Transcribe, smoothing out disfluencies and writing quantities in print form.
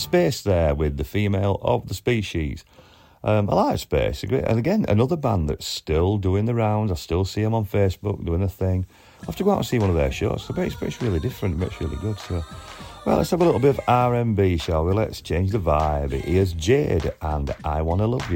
Space there with The Female of the Species. I like Space. And again, another band that's still doing the rounds. I still see them on Facebook doing a thing. I have to go out and see one of their shows. It's really different. It's really good. So, well, let's have a little bit of R&B, shall we? Let's change the vibe. Here's Jade and I Wanna Love You.